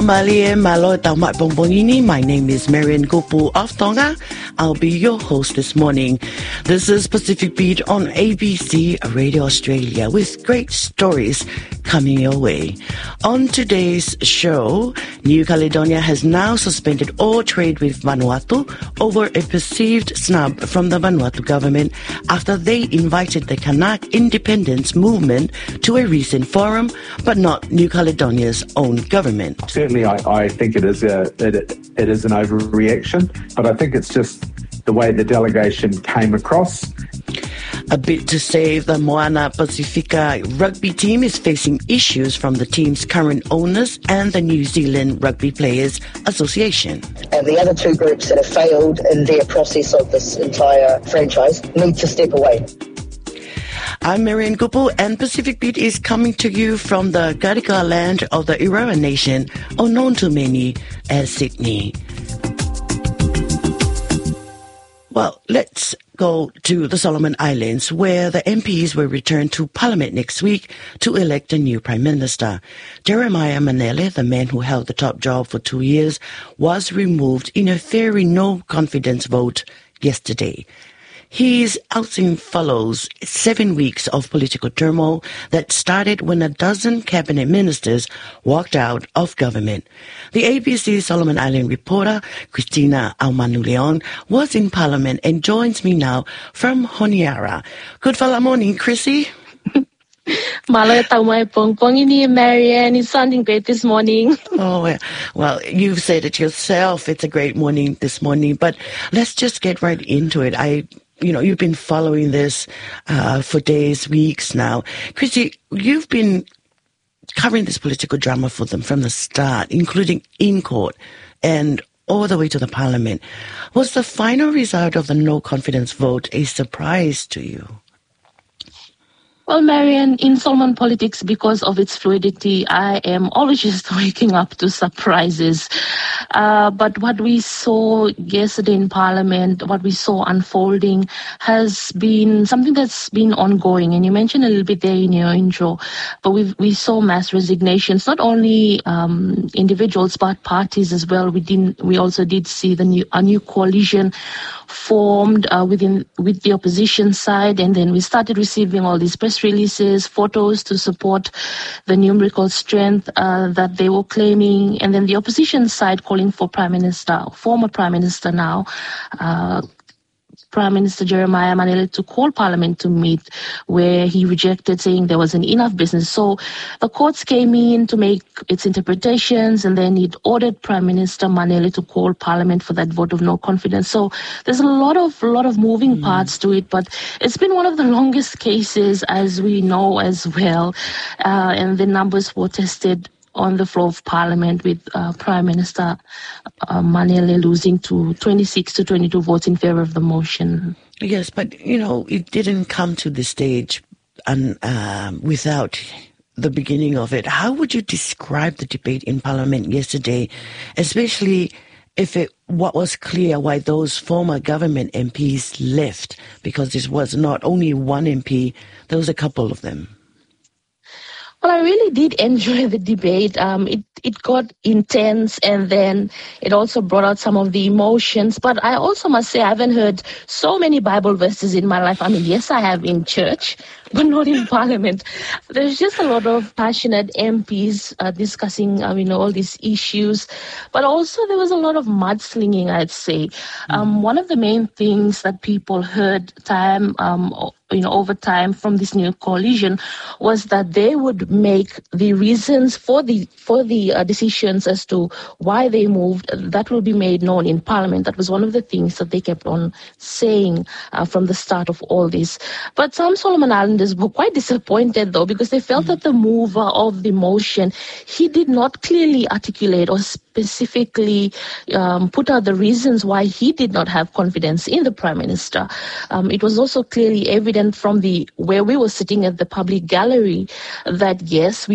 Malie Malo Taumat Bongbongini. My name is Marian Gopu of Tonga. I'll be your host this morning. This is Pacific Beat on ABC Radio Australia with great stories coming your way. On today's show, New Caledonia has now suspended all trade with Vanuatu over a perceived snub from the Vanuatu government after they invited the Kanak independence movement to a recent forum, but not New Caledonia's own government. Certainly, I think it is an overreaction, but I think it's just the way the delegation came across. A bid to save the Moana Pacifica rugby team is facing issues from the team's current owners and the New Zealand Rugby Players Association. And the other two groups that have failed in their process of this entire franchise need to step away. I'm Marian Gupu, and Pacific Beat is coming to you from the Gadigal land of the Irawa Nation, or known to many as Sydney. Well, let's go to the Solomon Islands, where the MPs will return to Parliament next week to elect a new Prime Minister. Jeremiah Manele, the man who held the top job for 2 years, was removed in a very no-confidence vote yesterday. His outing follows 7 weeks of political turmoil that started when a dozen cabinet ministers walked out of government. The ABC Solomon Island reporter, Christina Almanu-Leon, was in Parliament and joins me now from Honiara. Good fella morning, Chrissy. Malo Taumai Pongpongini, Marianne, it's sounding great this morning. Oh, well, you've said it yourself. It's a great morning this morning, but let's just get right into it. You've been following this for days, weeks now. Chrissy, you've been covering this political drama for them from the start, including in court and all the way to the Parliament. Was the final result of the no-confidence vote a surprise to you? Well, Marianne, in Solomon politics, because of its fluidity, I am always just waking up to surprises. But what we saw yesterday in Parliament, what we saw unfolding, has been something that's been ongoing. And you mentioned a little bit there in your intro, but we saw mass resignations, not only individuals but parties as well. We also did see a new coalition formed with the opposition side, and then we started receiving all these press releases, photos to support the numerical strength that they were claiming, and then the opposition side calling for former Prime Minister now, Prime Minister Jeremiah Manele, to call Parliament to meet, where he rejected, saying there wasn't enough business. So the courts came in to make its interpretations, and then it ordered Prime Minister Manele to call Parliament for that vote of no confidence. So there's a lot of moving parts to it, but it's been one of the longest cases, as we know as well, and the numbers were tested on the floor of Parliament, with Prime Minister Manele losing to 26 to 22 votes in favour of the motion. Yes, but, it didn't come to this stage without the beginning of it. How would you describe the debate in Parliament yesterday, especially what was clear why those former government MPs left? Because this was not only one MP, there was a couple of them. Well, I really did enjoy the debate. It got intense, and then it also brought out some of the emotions. But I also must say I haven't heard so many Bible verses in my life. I mean, yes, I have in church, but not in Parliament. There's just a lot of passionate MPs discussing, all these issues. But also there was a lot of mudslinging, I'd say. One of the main things that people heard over time from this new coalition was that they would make the reasons for the decisions as to why they moved, that will be made known in Parliament. That was one of the things that they kept on saying from the start of all this. But some Solomon Islanders were quite disappointed, though, because they felt that the mover of the motion, he did not clearly articulate or specifically put out the reasons why he did not have confidence in the Prime Minister. It was also clearly evident from where we were sitting at the public gallery that, yes,